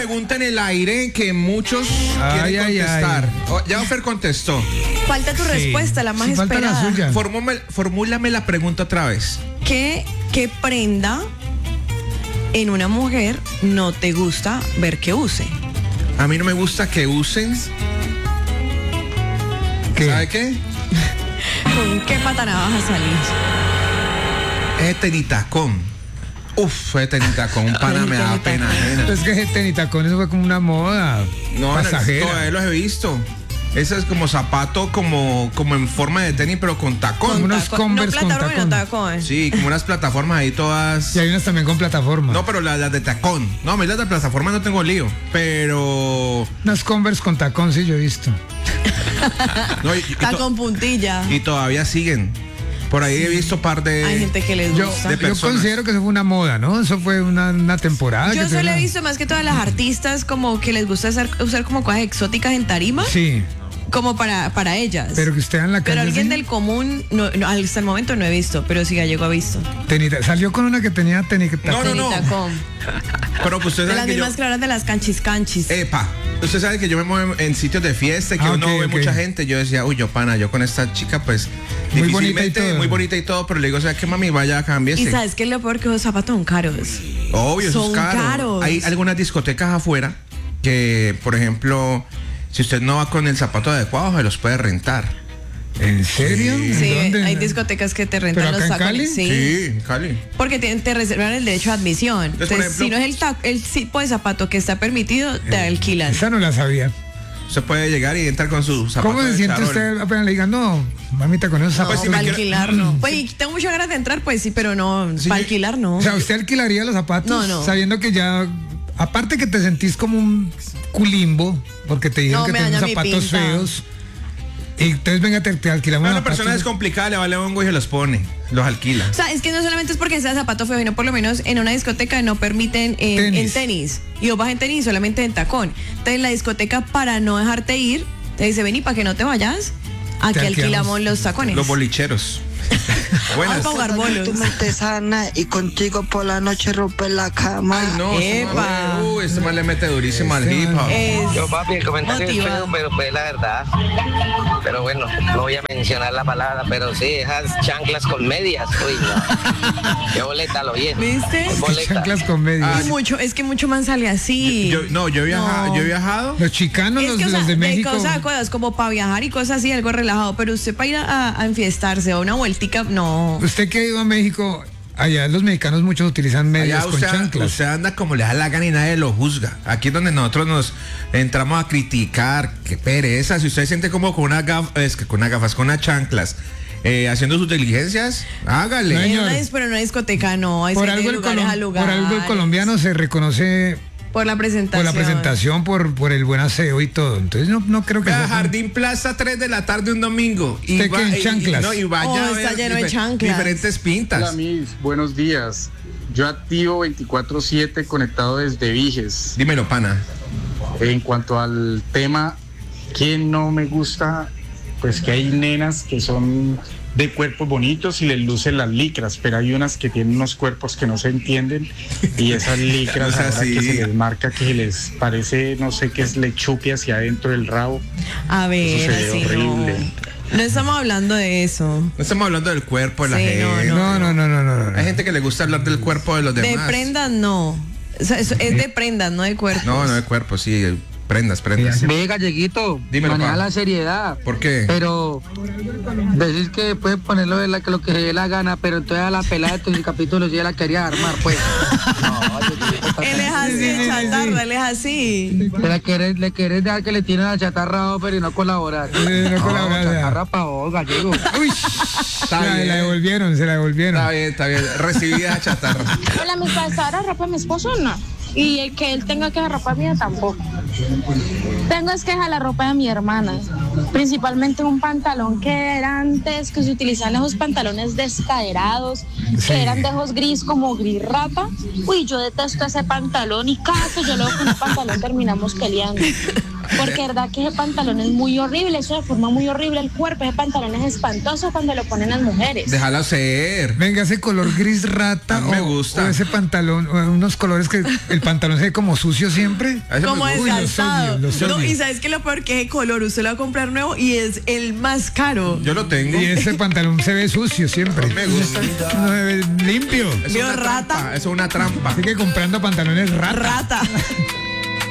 pregunta en el aire que muchos quieren contestar. Ya Ofer contestó. Falta tu respuesta, la más Sí, falta la esperada. suya. Formúlame la pregunta otra vez. ¿Qué prenda en una mujer no te gusta ver que use? A mí no me gusta que usen. ¿Qué? ¿Sabe qué? ¿Con qué patanada vas a salir? Ese tenitacón. Uf, ese tenitacón, un pana me da pena ajena. Es que ese tenis tacón, eso fue como una moda pasajera. Todavía los he visto. Ese es como zapato, como en forma de tenis, pero con tacón. Como unos Converse no con plataforma, tacón. no tacón. Sí, como unas plataformas ahí todas. Y hay unas también con plataforma. No, pero las de tacón. No, a mí las de plataforma no tengo lío. Pero. Unas Converse con tacón, sí, yo he visto. No, Está con puntilla. y todavía siguen. Por ahí he visto par de. Hay gente que les Yo, gusta. de yo personas. considero que eso fue una moda, ¿no? Eso fue una temporada. Yo que solo he tuvieron- visto más que todas las artistas como que les gusta usar como cosas exóticas en tarima, Sí, como para ellas. pero que usted en la calle. Pero alguien sí, del común, no, hasta el momento no he visto, pero sí Gallego ha visto. salió con una que tenía tenis No, no, no. Tenitacón. Pero pues usted De sabe las que mismas claras de las canchis. Epa, usted sabe que yo me muevo en sitios de fiesta, que Ah, uno ok, ve ok. mucha gente. Yo decía, uy, yo pana, yo con esta chica, pues, Muy bonita y difícilmente, todo. muy bonita y todo, pero le digo, o sea, que mami, vaya, Y cámbiese. sabes que es lo peor, que los zapatos son caros. Obvio, eso son es caro. caros. Hay algunas discotecas afuera que, por ejemplo, si usted no va con el zapato adecuado, se los puede rentar. ¿En serio? Sí, ¿Dónde? hay discotecas que te rentan ¿Pero los acá en tacones. Cali? Sí. Cali. Porque te reservan el derecho a admisión. Entonces, por Entonces, si no ejemplo- es el tipo de zapato que está permitido, te alquilan. Esa no la sabía. Usted puede llegar y entrar con su zapato. ¿Cómo se de siente charol. usted apenas le digan, no, mamita, con esos No, zapatos? si me para quiero- alquilar no. Pues y tengo muchas ganas de entrar, pues sí, pero no, Sí, para yo- alquilar no. O sea, ¿usted alquilaría los zapatos? No. Sabiendo que ya, aparte que te sentís como un culimbo, porque te dijeron No, que me tienes daña mi zapatos pinta. feos. Y entonces venga, te alquilamos Una unos persona zapatos. descomplicada, le vale hongo y se los pone, los alquila. O sea, es que no solamente es porque sea zapato feo, sino por lo menos en una discoteca no permiten en tenis. Y vos vas en tenis solamente en tacón. Entonces la discoteca, para no dejarte ir, te dice, ven y para que no te vayas, aquí Te alquilamos alquilamos los tacones. Los bolicheros. Vamos Buenas. a jugar bolos. Tu mente sana y contigo por la noche rompe la cama. Ay, no, Epa. este man le mete durísimo al hip hop. Es Yo, papi, el comentario es motivado. feo, pero pues la verdad. Pero bueno, no voy a mencionar la palabra, pero sí, esas chanclas con medias, uy, no. Qué boleta, lo bien. ¿Viste? Boleta. Chanclas con medias. Y mucho, es que mucho man sale así. Yo he viajado. Los chicanos, Es que, o sea, los de México. cosas como para viajar y cosas así, algo relajado, pero usted para ir a enfiestarse o una vueltica, no. Usted que ha ido a México, allá los mexicanos muchos utilizan medias Allá con chanclas. usted anda como le da la gana y nadie lo juzga. Aquí es donde nosotros nos entramos a criticar. Qué pereza. Si usted se siente como con unas gafas, con unas chanclas, haciendo sus diligencias, hágale. No, señor. Pero en una discoteca no, hay Por de algo, lugares a por lugares. algo el colombiano se reconoce Por la por presentación. la presentación, por el buen aseo y todo. Entonces no creo que Vea, sea tan- Jardín Plaza, 3 de la tarde un domingo. Y ¿Usted qué, en chanclas? y vaya Oh, a está ver lleno de chanclas. diferentes pintas. Hola, mis buenos días. Yo activo 24/7 conectado desde Viges. Dímelo, pana. En cuanto al tema, que no me gusta, pues que hay nenas que son de cuerpos bonitos y les lucen las licras, pero hay unas que tienen unos cuerpos que no se entienden y esas licras No sea ahora así. que se les marca, que les parece, no sé qué es, le chupe hacia adentro del rabo. A ver, Eso se ve así horrible. no. No estamos hablando de eso. No estamos hablando del cuerpo de la Sí, gente. No. Hay gente que le gusta hablar del cuerpo de los De demás. prendas no. O sea, es de prendas, no de cuerpos. No de cuerpo, sí. Prendas. Ve, Galleguito, Dímelo, maneja pa. la seriedad. ¿Por qué? Pero decís que puedes ponerlo de lo que se dé la gana, pero entonces a la pelada de tus capítulos ya la quería armar, pues. No, Galleguito, Él es así, de chatarra, él es así. le querés dejar que le tiren la chatarra, pero y no colaborar. no colaborar, chatarra pa' vos, Gallego. Uy, Está se bien. la devolvieron, se la devolvieron. Está bien. Recibida esa chatarra. Hola, mis pasadoras ropa de mi esposo no. Y el que él tenga que dejar ropa mía tampoco. Tengo es que dejar la ropa de mi hermana. Principalmente un pantalón que era antes, que se utilizaban esos pantalones descaderados, Sí. que eran de ojos gris como gris rata. Uy, yo detesto ese pantalón y cada que yo lo veo con un pantalón terminamos peleando. Porque verdad que ese pantalón es muy horrible, eso deforma muy horrible el cuerpo, ese pantalón es espantoso cuando lo ponen las mujeres. Déjalo ser. Venga, ese color gris rata A mí me gusta. o ese pantalón, o unos colores que el pantalón se ve como sucio siempre. A ese Como me gusta. desgastado. los odio. No, y sabes que lo peor que ese color usted lo va a comprar nuevo y es el más caro. Yo lo tengo. Y ese pantalón se ve sucio siempre. Me gusta. No se ve limpio. Es Veo una rata. trampa, eso es una trampa. Así que comprando pantalones rata. Rata.